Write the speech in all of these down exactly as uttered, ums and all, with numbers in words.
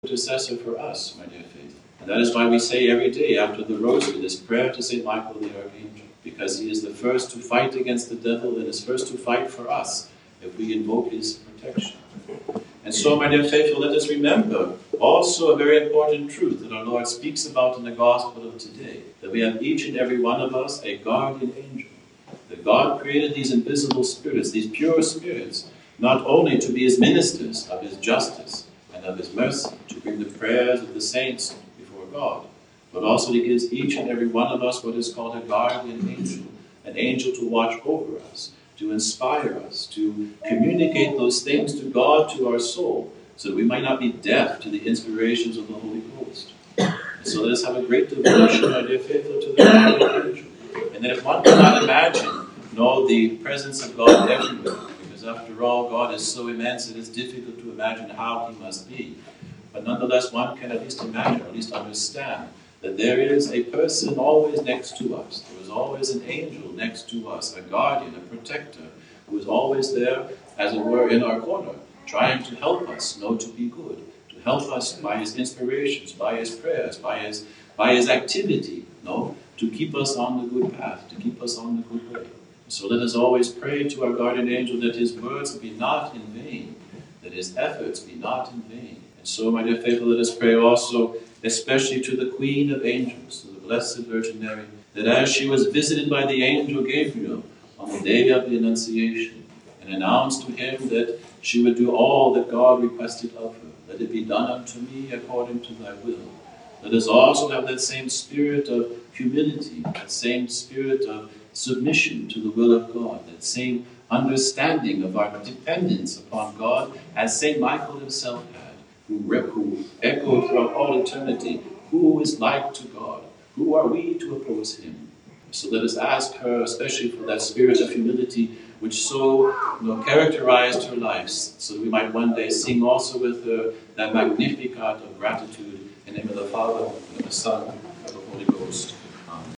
intercessor for us, my dear faith. And that is why we say every day after the Rosary this prayer to Saint Michael the Archangel, because he is the first to fight against the devil and is first to fight for us if we invoke his protection. And so, my dear faithful, let us remember also a very important truth that our Lord speaks about in the Gospel of today, that we have each and every one of us a guardian angel. That God created these invisible spirits, these pure spirits, not only to be his ministers of his justice and of his mercy, to bring the prayers of the saints before God, but also he gives each and every one of us what is called a guardian angel, an angel to watch over us, to inspire us, to communicate those things to God, to our soul, so that we might not be deaf to the inspirations of the Holy Ghost. And so let us have a great devotion, my dear faithful, to the guardian angel. And then if one cannot imagine, know the presence of God everywhere, because after all, God is so immense it is difficult to imagine how he must be. But nonetheless, one can at least imagine, or at least understand, that there is a person always next to us. There is always an angel next to us, a guardian, a protector, who is always there, as it were, in our corner, trying to help us know to be good, to help us by his inspirations, by his prayers, by his, by his activity, no, to keep us on the good path, to keep us on the good way. So let us always pray to our guardian angel that his words be not in vain, that his efforts be not in vain. And so, my dear faithful, let us pray also, especially to the Queen of Angels, to the Blessed Virgin Mary, that as she was visited by the angel Gabriel on the day of the Annunciation, and announced to him that she would do all that God requested of her, let it be done unto me according to thy will. Let us also have that same spirit of humility, that same spirit of submission to the will of God, that same understanding of our dependence upon God, as Saint Michael himself had, who, who echoed throughout all eternity, who is like to God? Who are we to oppose him? So let us ask her, especially for that spirit of humility which so you know, characterized her life, so that we might one day sing also with her that Magnificat of gratitude in the name of the Father, and of the Son, and of the Holy Ghost. Amen.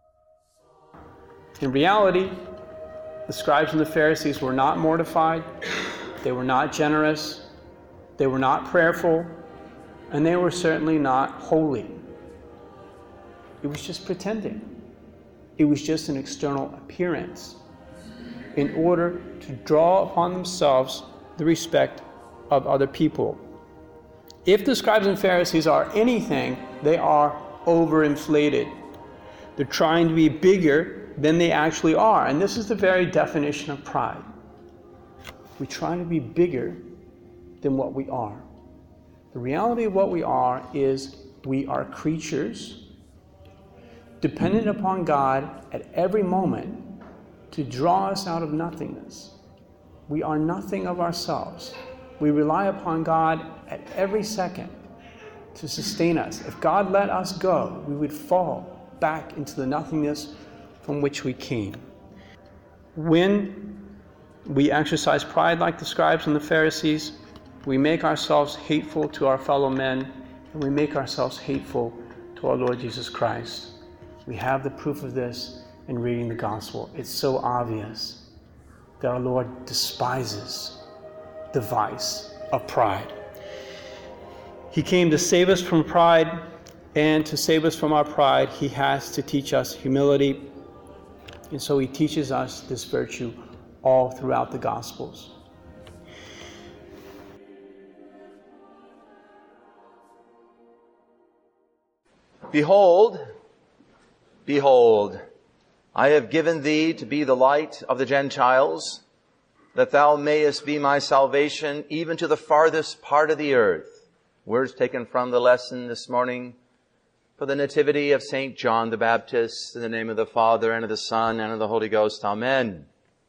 In reality, the scribes and the Pharisees were not mortified, they were not generous, they were not prayerful, and they were certainly not holy. It was just pretending. It was just an external appearance in order to draw upon themselves the respect of other people. If the scribes and Pharisees are anything, they are overinflated. They're trying to be bigger than they actually are. And this is the very definition of pride. We try to be bigger than what we are. The reality of what we are is we are creatures dependent upon God at every moment to draw us out of nothingness. We are nothing of ourselves. We rely upon God at every second to sustain us. If God let us go, we would fall back into the nothingness from which we came. When we exercise pride like the scribes and the Pharisees, we make ourselves hateful to our fellow men, and we make ourselves hateful to our Lord Jesus Christ. We have the proof of this in reading the gospel. It's so obvious that our Lord despises the vice of pride. He came to save us from pride, and to save us from our pride, he has to teach us humility. And so he teaches us this virtue all throughout the Gospels. Behold, behold, I have given thee to be the light of the Gentiles, that thou mayest be my salvation even to the farthest part of the earth. Words taken from the lesson this morning for the Nativity of Saint John the Baptist, in the name of the Father, and of the Son, and of the Holy Ghost. Amen.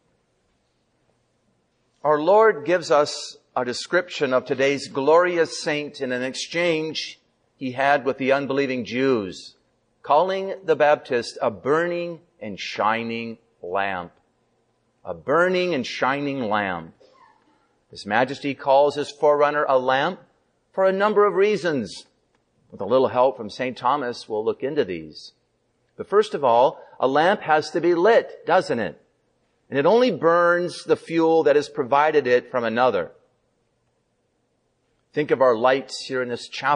Our Lord gives us a description of today's glorious saint in an exchange he had with the unbelieving Jews, calling the Baptist a burning and shining lamp. A burning and shining lamp. His Majesty calls his forerunner a lamp for a number of reasons. With a little help from Saint Thomas, we'll look into these. But first of all, a lamp has to be lit, doesn't it? And it only burns the fuel that is provided it from another. Think of our lights here in this chapel.